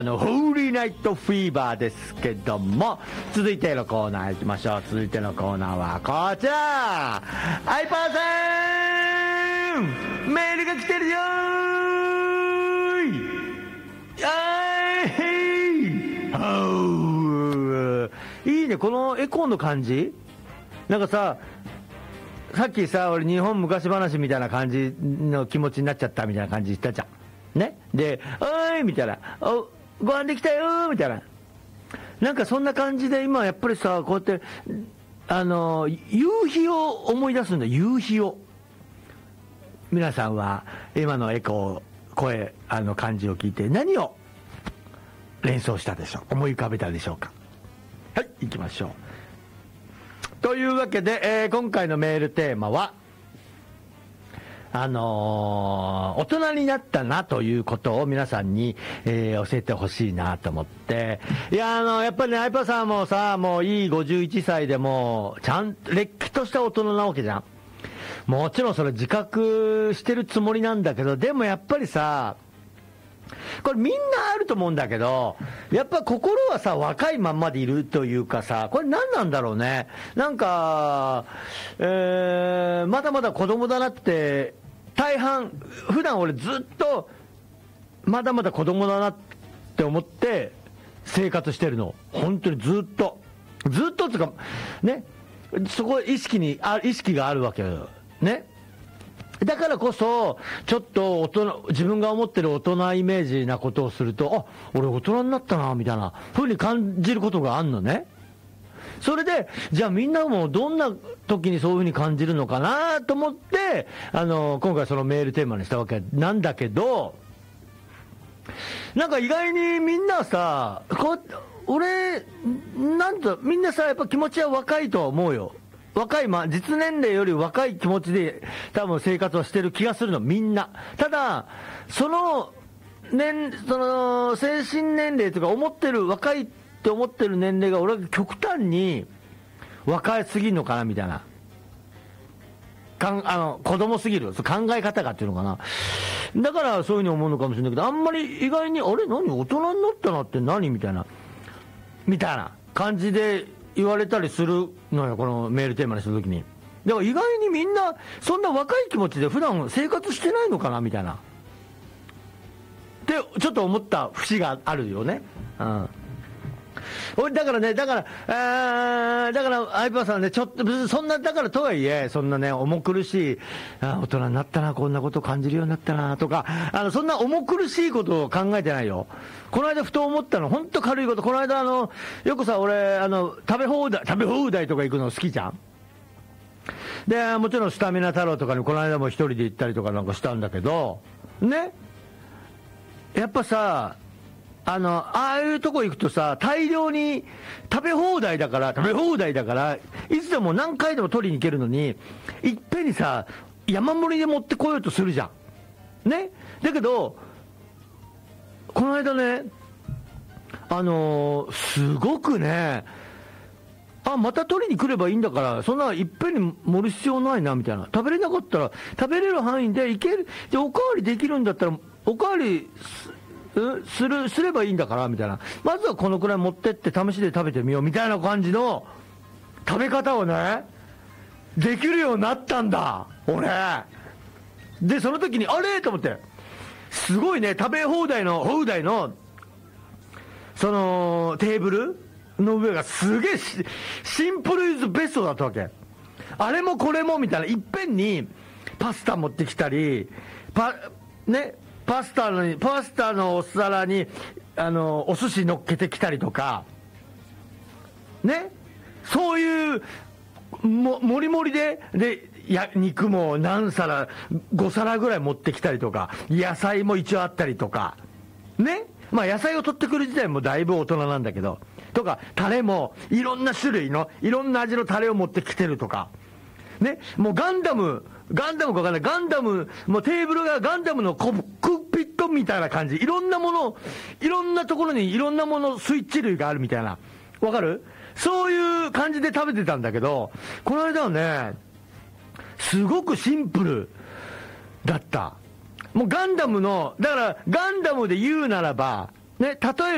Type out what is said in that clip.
ホーリーナイトフィーバーですけども、続いてのコーナー行きましょう。続いてのコーナーはこちら。アイパーさん、メールが来てるよーいいね、このエコーの感じ。なんかさっきさ、俺日本昔話みたいな感じの気持ちになっちゃったみたいな感じ言ったじゃんね。で、おーいみたいな、ご飯できたよーみたいな、なんかそんな感じで、今やっぱりさ、こうやって夕日を思い出すんだ。夕日を。皆さんは今のエコー、声、漢字を聞いて何を連想したでしょう、思い浮かべたでしょうか。はい、行きましょう。というわけで、今回のメールテーマは大人になったなということを皆さんに、教えてほしいなと思って。いや、やっぱりね、アイパさんもさ、もういい51歳でもちゃんとれっきとした大人なわけじゃん。もちろんそれ自覚してるつもりなんだけど、でもやっぱりさ、これみんなあると思うんだけど、やっぱ心はさ、若いまんまでいるというかさ、これ何なんだろうね。なんか、まだまだ子供だなって、大半、普段俺ずっと、まだまだ子供だなって思って生活してるの。本当にずっとつうか、ね、そこ意識があるわけよ。ね。だからこそ、ちょっと自分が思ってる大人イメージなことをすると、俺大人になったな、みたいな風に感じることがあんのね。それで、じゃあみんなもどんな時にそういう風に感じるのかなと思って、今回そのメールテーマにしたわけなんだけど、なんか意外にみんなさ、みんなさ、やっぱ気持ちは若いと思うよ。若い、実年齢より若い気持ちで多分生活をしてる気がするの、みんな。ただ、その精神年齢というか、若いって思ってる年齢が俺は極端に若すぎるのかなみたいな。子供すぎる。考え方がっていうのかな。だからそういうふうに思うのかもしれないけど、あんまり意外に、あれ何大人になったなって何みたいな感じで言われたりするのよ、このメールテーマにするときに。だから意外にみんなそんな若い気持ちで普段生活してないのかなみたいなってちょっと思った節があるよね。だからアイパーさんね、ちょっとそんな、だからとはいえ、そんなね、重苦しい、大人になったな、こんなこと感じるようになったなとか、そんな重苦しいことを考えてないよ。この間ふと思ったの、本当軽いこと。この間よくさ、俺食べ放題とか行くの好きじゃん。でもちろんスタミナ太郎とかにこの間も一人で行ったりとかなんかしたんだけどね。やっぱさ、ああいうとこ行くとさ、大量に食べ放題だからいつでも何回でも取りに行けるのに、いっぺんにさ山盛りで持ってこようとするじゃんね。だけどこの間ね、すごくね、また取りに来ればいいんだから、そんないっぺんに盛る必要ないなみたいな。食べれなかったら食べれる範囲でいける。でおかわりできるんだったらおかわりすればいいんだからみたいな。まずはこのくらい持ってって試しで食べてみようみたいな感じの食べ方をね、できるようになったんだ俺で。その時にあれと思って、すごいね、食べ放題のそのテーブルの上がすげえシンプルイズベストだったわけ。あれもこれもみたいな。いっぺんにパスタ持ってきたり、パスタのお皿にお寿司乗っけてきたりとかね。そういうもりもりで肉も何皿5皿ぐらい持ってきたりとか、野菜も一応あったりとかね。野菜を取ってくる時点もだいぶ大人なんだけど、とかタレもいろんな種類のいろんな味のタレを持ってきてるとかね。もうガンダムか分かんない。もうテーブルがガンダムのコックピットみたいな感じ。いろんなところにいろんなもの、スイッチ類があるみたいな。わかる？そういう感じで食べてたんだけど、この間はね、すごくシンプルだった。もうだからガンダムで言うならば、ね、例える